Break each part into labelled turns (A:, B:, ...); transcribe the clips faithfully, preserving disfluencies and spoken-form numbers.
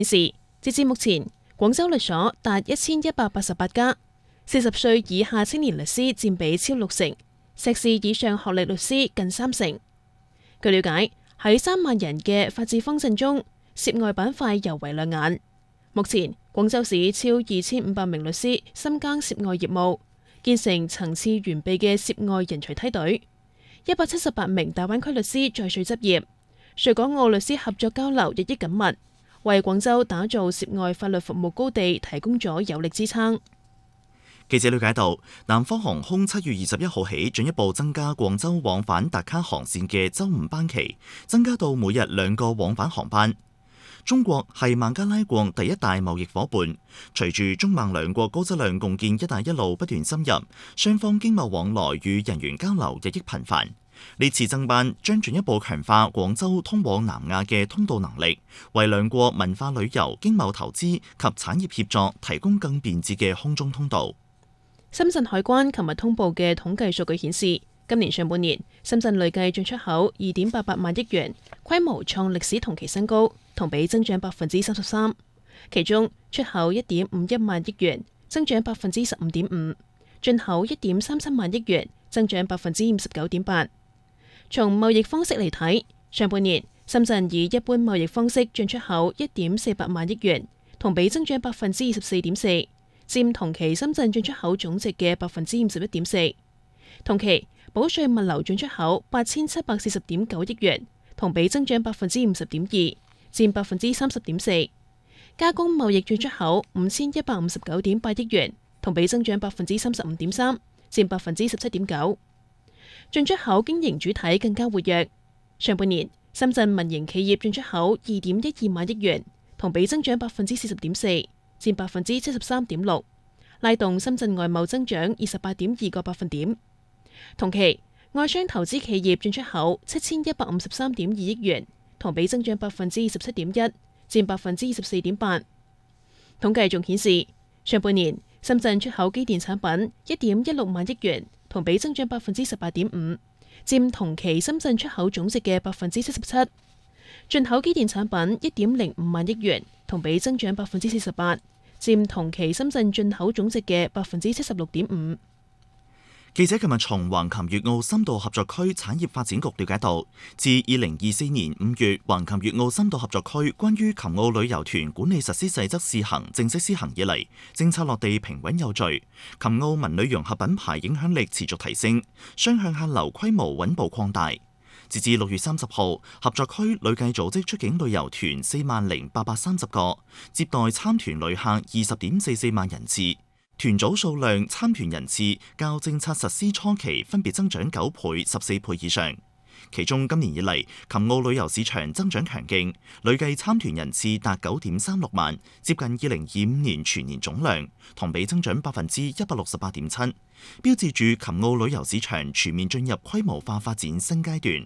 A: 顯示，截至目前，廣州律所達一千一百八十八家，四十歲以下青年律師佔比超六成，碩士以上學歷律師近三成。據了解，喺三萬人嘅法治方陣中，涉外板塊尤為亮眼。目前，廣州市超二千五百名律師深耕涉外業務，建成層次完備嘅涉外人才梯隊。一百七十八名大灣區律師在穗執業，穗港澳律師合作交流日益緊密，為廣州打造涉外法律服務高地提供咗有力支撐。
B: 記者了解到，南方航空七月二十一號起進一步增加廣州往返達卡航線嘅周五班期，增加到每日兩個往返航班。中國係孟加拉國第一大貿易夥伴，隨住中孟兩國高質量共建「一帶一路」不斷深入，雙方經貿往來與人員交流日益頻繁。呢次增班將進一步強化廣州通往南亞嘅通道能力，為兩國文化旅遊、經貿投資及產業協作提供更便捷嘅空中通道。
A: 深圳海關琴日通報嘅統計數據顯示，今年上半年深圳累計進出口二點八八萬億元，規模創歷史同期新高，同比增長百分之三十三。其中出口一點五一萬億元，增長百分之十五點五；進口一點三七萬億元，增長百分之五十九點八。從貿易方式嚟睇，上半年深圳以一般貿易方式進出口一點四八萬億元，同比增長百分之二十四點四，佔同期深圳進出口總值嘅百分之五十一點四。同期保稅物流進出口八千七百四十點九億元，同比增長百分之五十點二，佔百分之三十點四。加工貿易進出口五千一百五十九點八億元，同比增長百分之三十五點三，佔百分之十七點九。進出口經營主體更加活躍。上半年深圳民營企業進出口二點一二萬億元，同比增長百分之四十點四，佔百分之七十三點六，拉動深圳外貿增長二十八點二個百分點。同期外商投資企業進出口七千一百五十三點二億元，同比增長百分之二十七點一，佔百分之二十四點八。統計仲顯示，上半年深圳出口機電產品一點一六萬億元，同比增長百分之十八點五，佔同期深圳出口總值嘅百分之七十七。進口機電產品一點零五萬億元，同比增長百分之四十八，佔同期深圳進口總值嘅百分之七十六點五。
B: 記者琴日從橫琴粵澳深度合作區產業發展局了解到，自二零二四年五月橫琴粵澳深度合作區關於琴澳旅遊團管理實施細則試行正式施行以嚟，政策落地平穩有序，琴澳文旅融合品牌影響力持續提升，雙向客流規模穩步擴大。截至六月三十號，合作區累計組織出境旅遊團四萬零八百三十個，接待參團旅客二十點四四萬人次。團組數量、參團人次較政策實施初期分別增長九倍、十四倍以上。其中今年以嚟，琴澳旅遊市場增長強勁，累計參團人次達九點三六萬，接近二零二五年全年總量，同比增長百分之一百六十八點七，標誌住琴澳旅遊市場全面進入規模化發展新階段。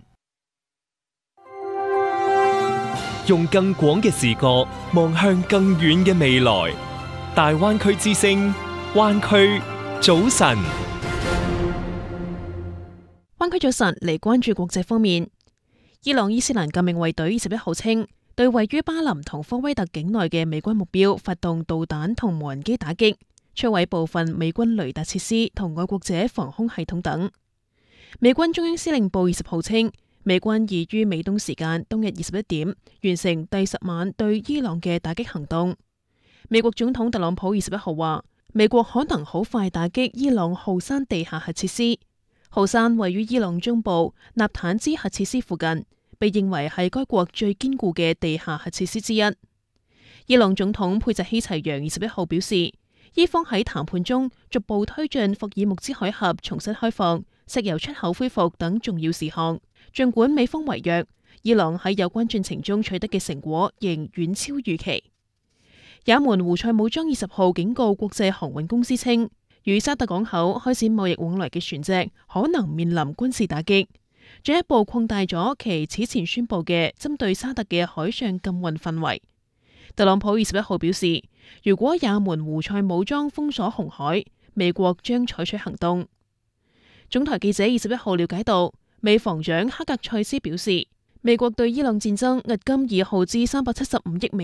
C: 用更廣嘅視角望向更遠嘅未來，大灣區之聲。灣區早晨，
A: 灣區早晨嚟關注國際方面。伊朗伊斯蘭革命衛隊二十一號稱，對位於巴林同科威特境內嘅美軍目標發動導彈同無人機打擊，摧毀部分美軍雷達設施同愛國者防空系統等。美軍中央司令部二十號稱，美軍已於美東時間當日二十一點完成第十晚對伊朗嘅打擊行動。美國總統特朗普二十一號話，美國可能好快打擊伊朗浩山地下核設施。浩山位於伊朗中部納坦茲核設施附近，被認為係該國最堅固嘅地下核設施之一。伊朗總統佩澤希齊揚二十一號表示，伊方喺談判中逐步推進霍爾木茲海峽重新開放、石油出口恢復等重要事項。儘管美方違約，伊朗喺有關進程中取得嘅成果仍遠超預期。也門胡塞武裝二十號警告國際航運公司稱，與沙特港口開展貿易往來嘅船隻可能面臨軍事打擊，進一步擴大咗其此前宣布嘅針對沙特嘅海上禁運範圍。特朗普二十一號表示，如果也門胡塞武裝封鎖紅海，美國將採取行動。總台記者二十一號了解到，美防長克格塞斯表示，美國對伊朗戰爭迄今已耗資三百七十五億美元，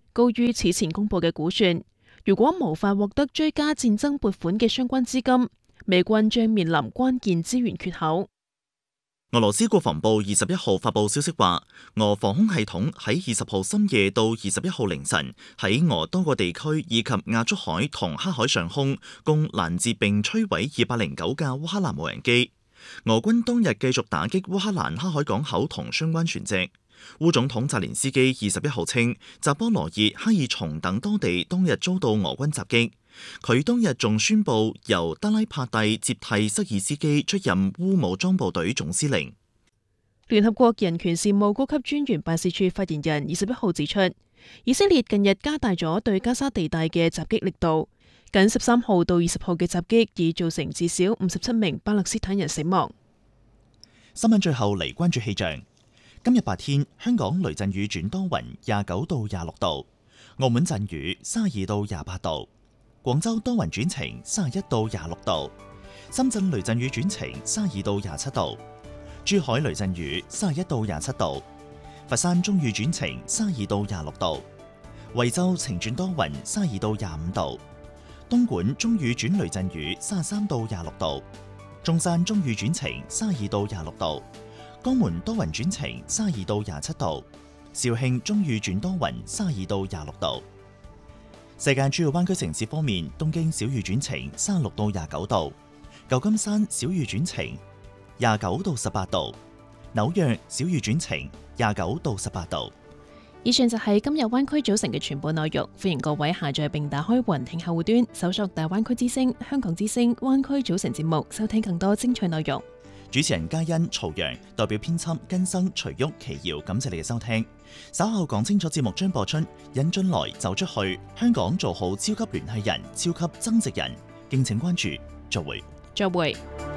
A: 高於此前公佈嘅估算。如果無法獲得追加戰爭撥款嘅相關資金，美軍將面臨關鍵資源缺口。
B: 俄羅斯國防部二十一號發佈消息話，俄防空系統喺二十號深夜到二十一號凌晨喺俄多個地區以及亞速海同黑海上空共攔截並摧毀二百零九架烏克蘭無人機。俄軍當日繼續打擊烏克蘭黑海港口同相關船隻。烏總統澤連斯基二十一號稱，扎波羅熱、哈爾松等多地當日遭到俄軍襲擊。佢當日仲宣布由德拉帕蒂接替瑟爾斯基出任烏武裝部隊總司令。
A: 聯合國人權事務高級專員辦事處發言人二十一號指出，以色列近日加大咗對加沙地帶嘅襲擊力度，僅十三號到二十號嘅襲擊已造成至少五十七名巴勒斯坦人死亡。
B: 新聞最後嚟關注氣象。今日白天，香港雷陣雨轉多雲，廿九到廿六度；澳門陣雨，三十二到廿八度；廣州多雲轉晴，三十一到廿六度；深圳雷陣雨轉晴，三十二到廿七度；珠海雷陣雨，三十一到廿七度；佛山中雨轉晴，三十二到廿六度；惠州晴轉多雲，三十二到廿五度；東莞中雨轉雷陣雨，三十三到廿六度；中山中雨轉晴，三十二到廿六度。江門多雲轉晴，三十二到廿七度；肇慶中雨轉多雲，三十二到廿六度。世界主要灣區城市方面，東京小雨轉晴，三十六到廿九度；舊金山小雨轉晴，廿九到十八度；紐約小雨轉晴，廿九到十八度。
A: 以上就係今日灣區組成嘅全部內容，歡迎各位下載並打開雲聽客戶端，搜索大灣區之聲、香港之聲、灣區組成節目，收聽更多精彩內容。
B: 主持人嘉欣、曹陽，代表編輯根生、徐旭、奇瑤，感謝你嘅收聽。稍後講清楚節目將播出，引進來走出去，香港做好超級聯繫人、超級增值人，敬請關注。再會。
A: 再會。